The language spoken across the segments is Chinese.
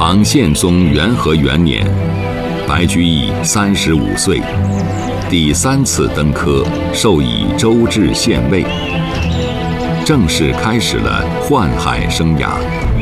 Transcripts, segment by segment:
唐宪宗元和元年，白居易35岁，第3次登科，授以州治县尉，正式开始了宦海生涯。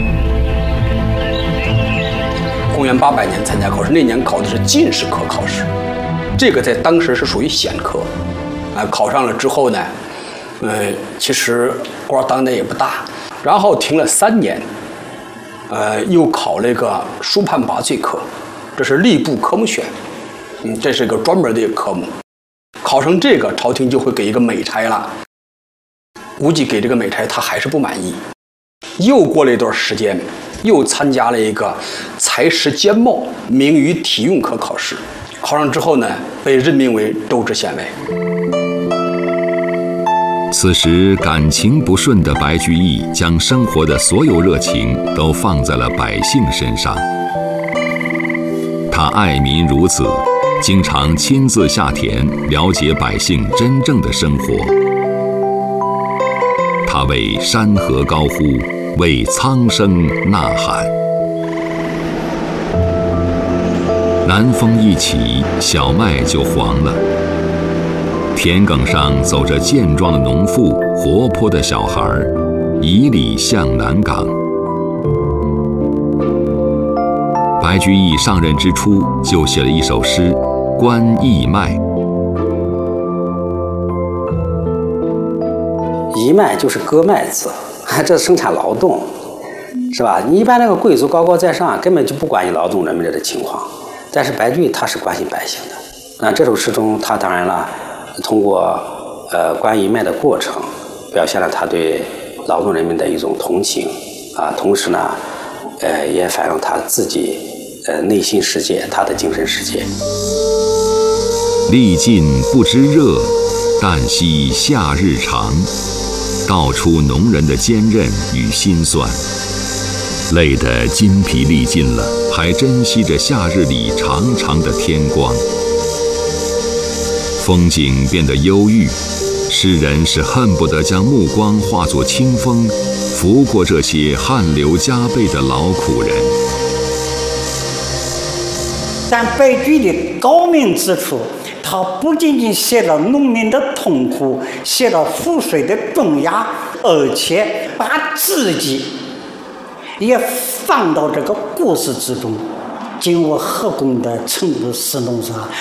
公元800年参加考试，那年考的是进士科考试，这个在当时是属于显科，考上了之后呢，其实官当的也不大，然后停了3年，又考了一个书判拔萃科，这是吏部科目选，这是一个专门的一个科目，考上这个朝廷就会给一个美差了，估计给这个美差他还是不满意，又过了一段时间。又参加了一个才识兼茂名于体用科考试，考上之后呢，被任命为州治县尉。 此时感情不顺的白居易将生活的所有热情都放在了百姓身上。他爱民如子，经常亲自下田了解百姓真正的生活。他为山河高呼，为苍生呐喊。南风一起，小麦就黄了。田埂上走着健壮的农妇，活泼的小孩，以礼向南港。白居易上任之初就写了一首诗《观义卖》。 义卖就是割麦子，这生产劳动，是吧？你一般那个贵族高高在上，根本就不关心劳动人民的情况。但是白居易他是关心百姓的。那这首诗中，他当然了，通过观义卖的过程，表现了他对劳动人民的一种同情啊，同时呢，也反映他自己内心世界，他的精神世界。 历尽不知热，但惜夏日长。道出农人的坚韧与心酸，累得筋疲力尽了，还珍惜着夏日里长长的天光。风景变得忧郁，诗人是恨不得将目光化作清风，拂过这些汗流浃背的劳苦人。 但白居易的高明之处，他不仅仅写了农民的痛苦，写了赋税的重压，而且把自己也放到这个故事之中，尽我何功的程度是弄啥？